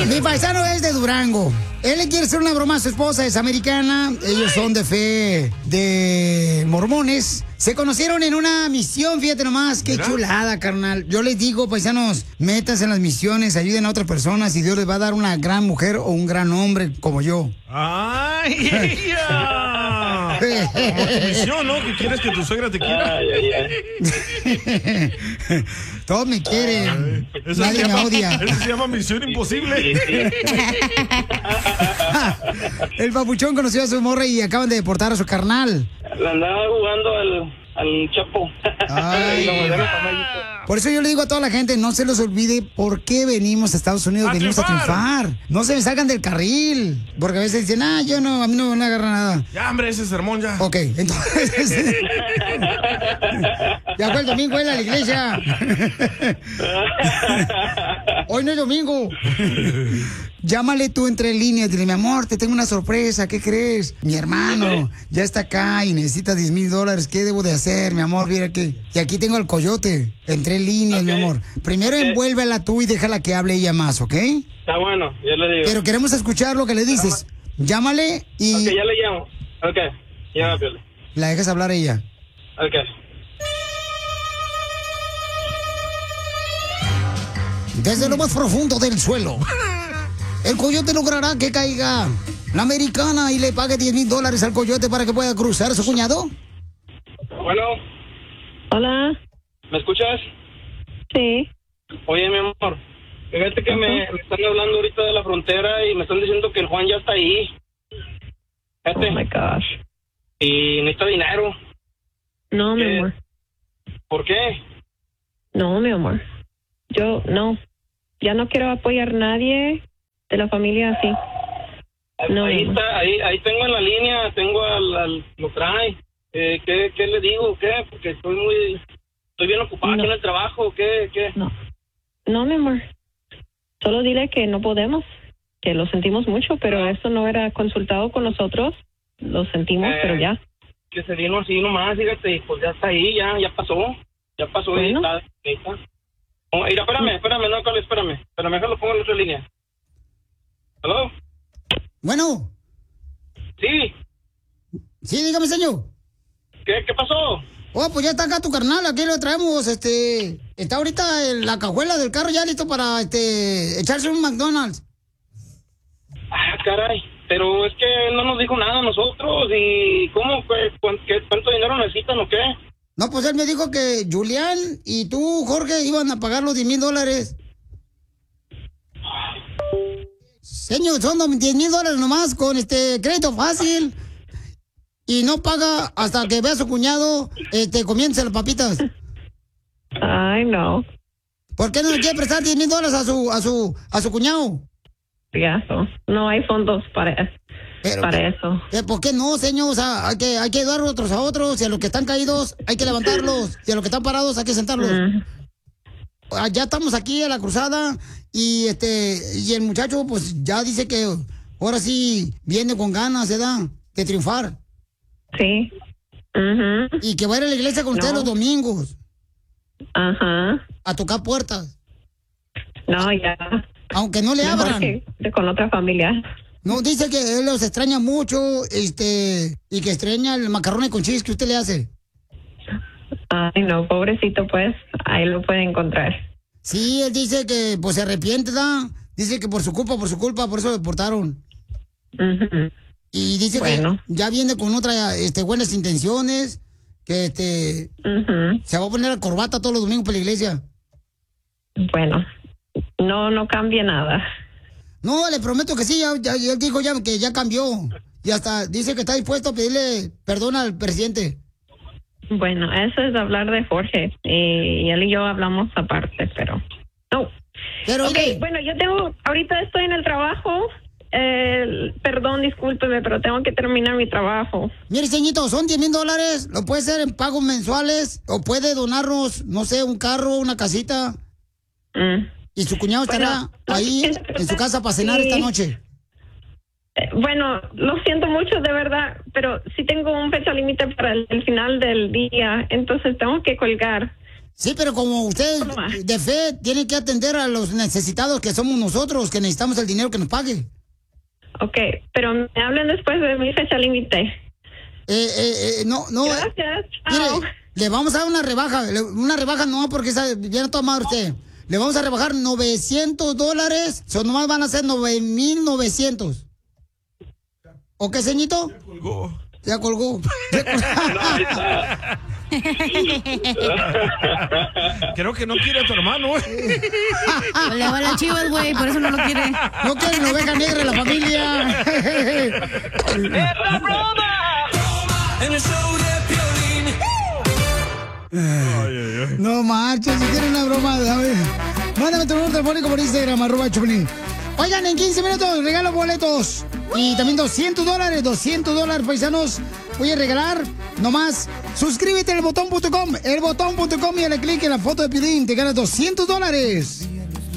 Mi paisano es de Durango. Él le quiere hacer una broma a su esposa, es americana. Ellos son de fe de mormones. Se conocieron en una misión, fíjate nomás, qué chulada, carnal. Yo les digo, paisanos, métanse en las misiones, ayuden a otras personas y Dios les va a dar una gran mujer o un gran hombre como yo. ¡Ay, ella! Como tu misión, ¿no? Que quieres que tu suegra te quiera. Todos me quieren. Nadie me odia. Eso se llama Misión Imposible. El papuchón conoció a su morra y acaban de deportar a su carnal. Le andaba jugando al Chapo. Ay. Por eso yo le digo a toda la gente, no se les olvide por qué venimos a Estados Unidos, venimos a triunfar. No se me salgan del carril, porque a veces dicen, a mí no me agarra nada. Ya, hombre, ese sermón ya. Ok, entonces... ya fue el domingo, él a la iglesia. Hoy no es domingo. Llámale tú entre líneas, dile, mi amor, te tengo una sorpresa, ¿qué crees? Mi hermano ya está acá y necesita $10,000, ¿qué debo de hacer, mi amor? Mira que... Y aquí tengo al coyote, entre líneas, mi amor. Primero envuélvela tú y déjala que hable ella más, ¿ok? Está bueno, yo le digo. Pero queremos escuchar lo que le dices. Llámale y... Ok, ya le llamo. Ok, llámale. La dejas hablar a ella. Ok. Desde lo más profundo del suelo, el coyote logrará que caiga la americana y le pague $10,000 al coyote para que pueda cruzar a su cuñado. Bueno. Hola. ¿Me escuchas? Sí. Oye, mi amor, fíjate que me están hablando ahorita de la frontera y me están diciendo que el Juan ya está ahí. Fíjate. Oh, my gosh. Y necesita dinero. No, mi amor. ¿Por qué? No, mi amor. Yo, no. Ya no quiero apoyar a nadie de la familia así. No, ahí está, ahí tengo en la línea, tengo al lo trae. ¿Qué le digo? ¿Qué? Porque estoy bien ocupado aquí en el trabajo. ¿Qué? No, mi amor. Solo dile que no podemos, que lo sentimos mucho, pero eso no era consultado con nosotros. Lo sentimos, pero ya. Que se vino así nomás, fíjate, pues ya está ahí, ya pasó. Ya pasó, bueno. Ahí está. Oh, mira, espérame, no, Carlos, espérame, déjalo pongo en otra línea. ¿Aló? Bueno. Sí. Sí, dígame, señor. ¿Qué pasó? Oh, pues ya está acá tu carnal, aquí lo traemos, está ahorita en la cajuela del carro ya listo para, echarse un McDonald's. Ah, caray, pero es que él no nos dijo nada a nosotros, y ¿cómo? ¿Cuánto dinero necesitan o qué? No, pues él me dijo que Julián y tú, Jorge, iban a pagar los $10,000. Señor, son $10,000 nomás con crédito fácil. Y no paga hasta que vea a su cuñado comience las papitas. Ay, no. ¿Por qué no le quiere prestar $10,000 a su cuñado? Eso. No hay fondos para eso. ¿Por qué no, señor? O sea, hay que ayudar otros a otros. Y a los que están caídos hay que levantarlos. Y a los que están parados hay que sentarlos. Ya estamos aquí a la cruzada. Y el muchacho pues ya dice que ahora sí viene con ganas, ¿verdad? De triunfar. Sí. Y que va a ir a la iglesia con usted los domingos. Ajá. A tocar puertas. No, ya. Aunque no le abran. Con otra familia. No, dice que él los extraña mucho, y que extraña el macarrón con cheese que usted le hace. Ay, no, pobrecito, pues, ahí lo puede encontrar. Sí, él dice que, pues, se arrepiente, ¿da? Dice que por su culpa, por eso lo deportaron. Y dice que ya viene con buenas intenciones, que se va a poner la corbata todos los domingos para la iglesia. Bueno, no cambia nada. No, le prometo que sí, ya dijo ya que ya cambió. Y hasta dice que está dispuesto a pedirle perdón al presidente. Bueno, eso es hablar de Jorge. Y él y yo hablamos aparte, pero no. Pero bueno, ahorita estoy en el trabajo. Perdón, discúlpeme, pero tengo que terminar mi trabajo. Mire, señorito, son $10,000. Lo puede hacer en pagos mensuales o puede donarnos, no sé, un carro, una casita. Y su cuñado estará ahí en su casa para cenar esta noche. Bueno, lo siento mucho, de verdad, pero sí tengo un fecha límite para el final del día, entonces tengo que colgar. Sí, pero como usted de fe tiene que atender a los necesitados que somos nosotros, que necesitamos el dinero que nos pague. Ok, pero me hablen después de mi fecha límite. No. Gracias. Mire, Chao. le vamos a dar una rebaja no porque ya no toma usted. Le vamos a rebajar $900, nomás van a ser 9,900. ¿Ok, ceñito? Ya colgó. Creo que no quiere a tu hermano. Le va la chivas, güey, por eso no lo quiere. No quiere la oveja negra en la familia. ¡Es la broma! En el show de Piolín. No marches, si quieren una broma, a ver. Mándame tu número telefónico por Instagram, @Choplin. Oigan, en 15 minutos regalo boletos. Y también $200, paisanos. Voy a regalar nomás. Suscríbete al botón.com, y dale clic en la foto de Piolín. Te ganas $200.